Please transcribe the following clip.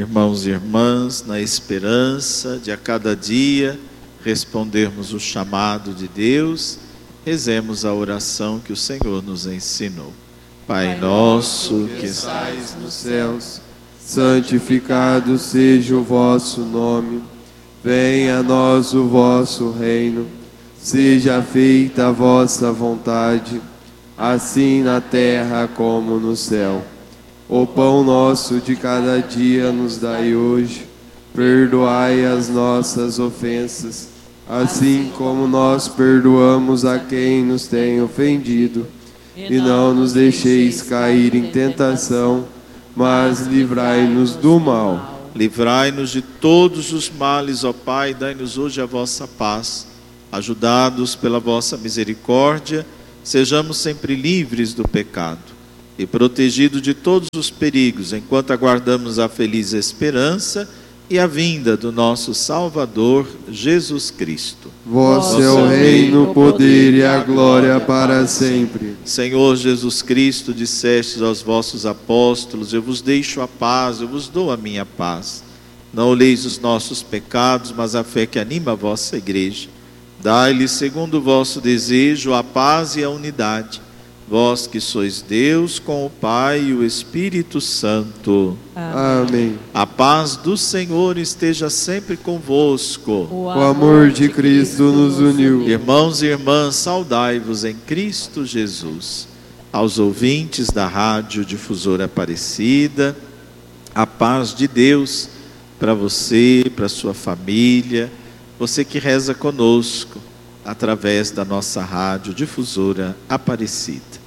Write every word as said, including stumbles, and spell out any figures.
Irmãos e irmãs, na esperança de a cada dia respondermos o chamado de Deus, rezemos a oração que o Senhor nos ensinou. Pai nosso que estais nos céus, santificado seja o vosso nome. Venha a nós o vosso reino. Seja feita a vossa vontade, assim na terra como no céu. O pão nosso de cada dia nos dai hoje. Perdoai as nossas ofensas, assim como nós perdoamos a quem nos tem ofendido. E não nos deixeis cair em tentação, mas livrai-nos do mal. Livrai-nos de todos os males, ó Pai, e dai-nos hoje a vossa paz. Ajudados pela vossa misericórdia, sejamos sempre livres do pecado e protegidos de todos os perigos, enquanto aguardamos a feliz esperança e a vinda do nosso Salvador, Jesus Cristo. Vosso é o reino, o poder e a glória para sempre. Senhor Jesus Cristo, dissestes aos vossos apóstolos: eu vos deixo a paz, eu vos dou a minha paz. Não olheis os nossos pecados, mas a fé que anima a vossa igreja. Dai-lhe, segundo o vosso desejo, a paz e a unidade. Vós que sois Deus, com o Pai e o Espírito Santo. Amém. A paz do Senhor esteja sempre convosco. O amor de Cristo nos uniu. Irmãos e irmãs, saudai-vos em Cristo Jesus. Aos ouvintes da Rádio Difusora Aparecida, a paz de Deus para você, para sua família, você que reza conosco através da nossa Rádio Difusora Aparecida.